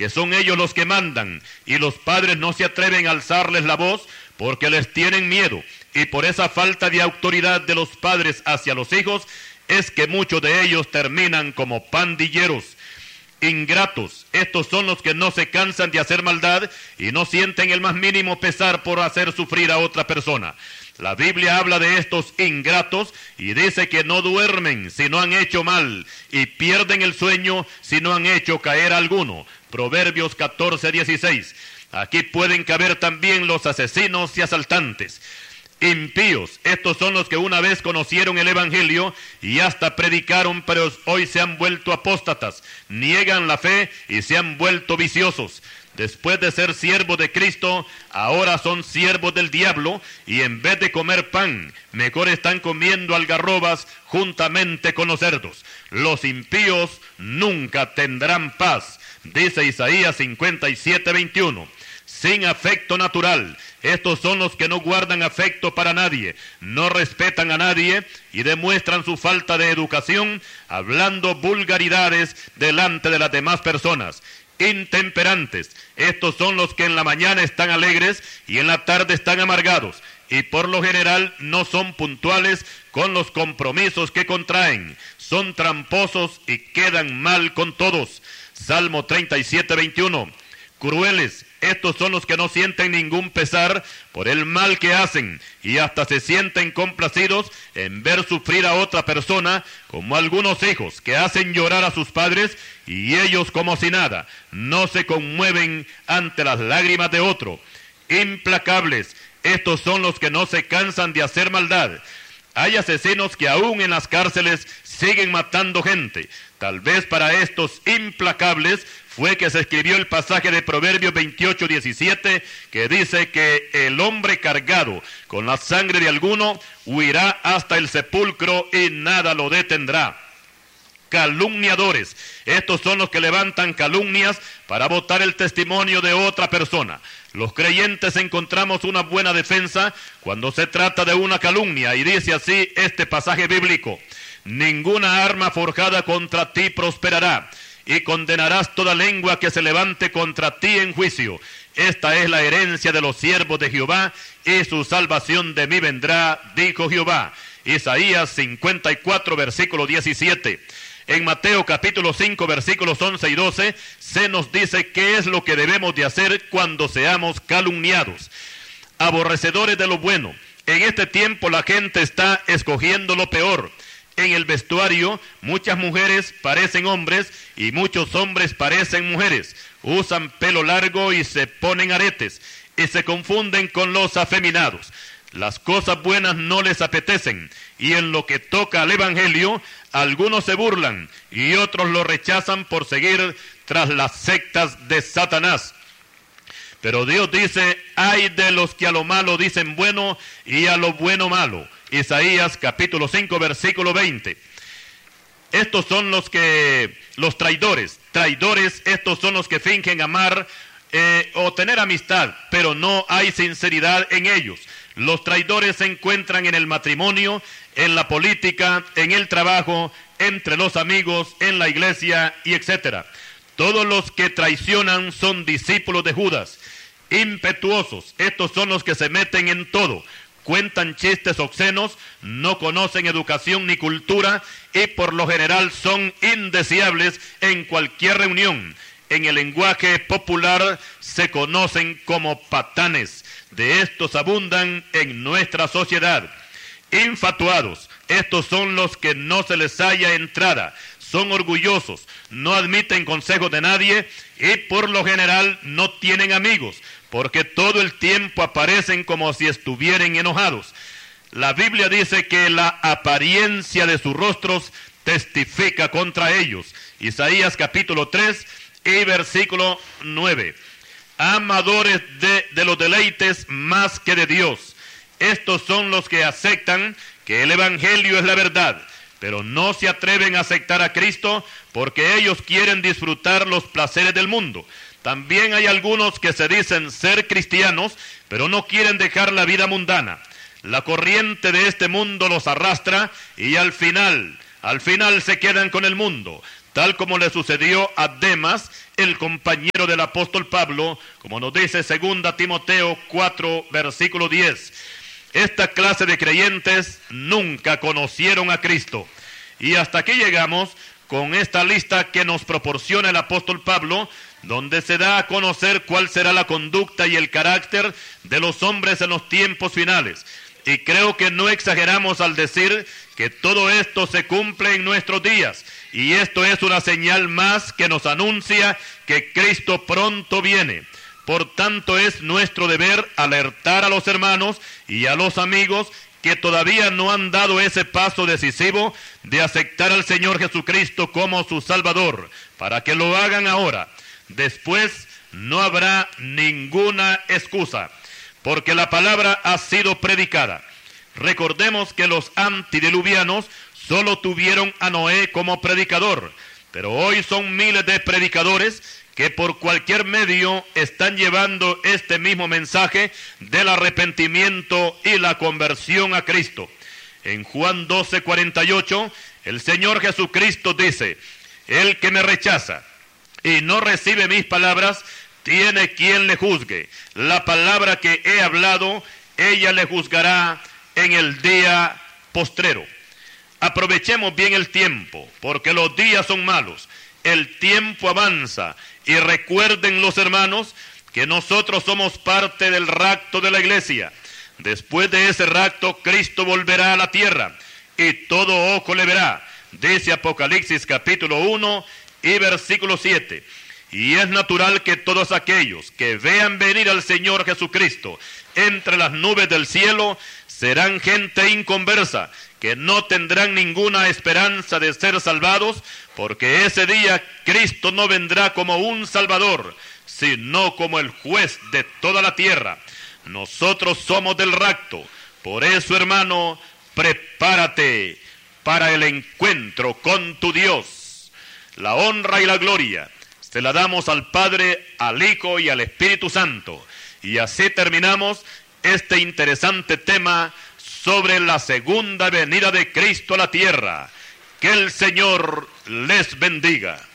que son ellos los que mandan, y los padres no se atreven a alzarles la voz porque les tienen miedo, y por esa falta de autoridad de los padres hacia los hijos, es que muchos de ellos terminan como pandilleros. Ingratos, estos son los que no se cansan de hacer maldad y no sienten el más mínimo pesar por hacer sufrir a otra persona. La Biblia habla de estos ingratos y dice que no duermen si no han hecho mal y pierden el sueño si no han hecho caer a alguno. Proverbios 14:16. Aquí pueden caber también los asesinos y asaltantes. Impíos, estos son los que una vez conocieron el Evangelio y hasta predicaron, pero hoy se han vuelto apóstatas, niegan la fe y se han vuelto viciosos. Después de ser siervos de Cristo, ahora son siervos del diablo y en vez de comer pan, mejor están comiendo algarrobas juntamente con los cerdos. Los impíos nunca tendrán paz, dice Isaías 57:21. Sin afecto natural, estos son los que no guardan afecto para nadie, no respetan a nadie y demuestran su falta de educación hablando vulgaridades delante de las demás personas. Intemperantes, estos son los que en la mañana están alegres y en la tarde están amargados y por lo general no son puntuales con los compromisos que contraen, son tramposos y quedan mal con todos. Salmo 37:21. Crueles, estos son los que no sienten ningún pesar por el mal que hacen y hasta se sienten complacidos en ver sufrir a otra persona, como algunos hijos que hacen llorar a sus padres y ellos como si nada, no se conmueven ante las lágrimas de otro. Implacables, estos son los que no se cansan de hacer maldad. Hay asesinos que aún en las cárceles siguen matando gente. Tal vez para estos implacables fue que se escribió el pasaje de Proverbios 28:17, que dice que el hombre cargado con la sangre de alguno huirá hasta el sepulcro y nada lo detendrá. Calumniadores, estos son los que levantan calumnias para botar el testimonio de otra persona. Los creyentes encontramos una buena defensa cuando se trata de una calumnia, y dice así este pasaje bíblico: ninguna arma forjada contra ti prosperará, y condenarás toda lengua que se levante contra ti en juicio. Esta es la herencia de los siervos de Jehová, y su salvación de mí vendrá, dijo Jehová. Isaías 54, versículo 17. En Mateo capítulo 5, versículos 11 y 12, se nos dice qué es lo que debemos de hacer cuando seamos calumniados. Aborrecedores de lo bueno. En este tiempo la gente está escogiendo lo peor. En el vestuario, muchas mujeres parecen hombres y muchos hombres parecen mujeres. Usan pelo largo y se ponen aretes y se confunden con los afeminados. Las cosas buenas no les apetecen y en lo que toca al Evangelio, algunos se burlan y otros lo rechazan por seguir tras las sectas de Satanás. Pero Dios dice: ay de los que a lo malo dicen bueno y a lo bueno malo. Isaías capítulo 5, versículo 20. Estos son los traidores. Traidores, estos son los que fingen amar o tener amistad, pero no hay sinceridad en ellos. Los traidores se encuentran en el matrimonio, en la política, en el trabajo, entre los amigos, en la iglesia y etcétera. Todos los que traicionan son discípulos de Judas. Impetuosos, estos son los que se meten en todo. Cuentan chistes obscenos, no conocen educación ni cultura y por lo general son indeseables en cualquier reunión. En el lenguaje popular se conocen como patanes. De estos abundan en nuestra sociedad. Infatuados, estos son los que no se les halla entrada. Son orgullosos, no admiten consejos de nadie y por lo general no tienen amigos, porque todo el tiempo aparecen como si estuvieran enojados. La Biblia dice que la apariencia de sus rostros testifica contra ellos. Isaías capítulo 3 y versículo 9. Amadores de los deleites más que de Dios. Estos son los que aceptan que el Evangelio es la verdad, pero no se atreven a aceptar a Cristo porque ellos quieren disfrutar los placeres del mundo. También hay algunos que se dicen ser cristianos, pero no quieren dejar la vida mundana. La corriente de este mundo los arrastra y al final se quedan con el mundo. tal como le sucedió a Demas, el compañero del apóstol Pablo, como nos dice 2 Timoteo 4, versículo 10. Esta clase de creyentes nunca conocieron a Cristo. Y hasta aquí llegamos con esta lista que nos proporciona el apóstol Pablo, donde se da a conocer cuál será la conducta y el carácter de los hombres en los tiempos finales. Y creo que no exageramos al decir que todo esto se cumple en nuestros días. Y esto es una señal más que nos anuncia que Cristo pronto viene. Por tanto, es nuestro deber alertar a los hermanos y a los amigos que todavía no han dado ese paso decisivo de aceptar al Señor Jesucristo como su Salvador, para que lo hagan ahora. Después no habrá ninguna excusa, porque la palabra ha sido predicada. Recordemos que los antediluvianos solo tuvieron a Noé como predicador, pero hoy son miles de predicadores que por cualquier medio están llevando este mismo mensaje del arrepentimiento y la conversión a Cristo. En Juan 12:48, el Señor Jesucristo dice: el que me rechaza y no recibe mis palabras, tiene quien le juzgue. La palabra que he hablado, ella le juzgará en el día postrero. Aprovechemos bien el tiempo, porque los días son malos. El tiempo avanza. Y recuerden los hermanos que nosotros somos parte del rapto de la iglesia. Después de ese rapto, Cristo volverá a la tierra y todo ojo le verá. Dice Apocalipsis capítulo 1 y versículo 7. Y es natural que todos aquellos que vean venir al Señor Jesucristo entre las nubes del cielo serán gente inconversa, que no tendrán ninguna esperanza de ser salvados, porque ese día Cristo no vendrá como un Salvador, sino como el juez de toda la tierra. Nosotros somos del rapto. Por eso, hermano, prepárate para el encuentro con tu Dios. La honra y la gloria se la damos al Padre, al Hijo y al Espíritu Santo. Y así terminamos este interesante tema sobre la segunda venida de Cristo a la tierra. Que el Señor les bendiga.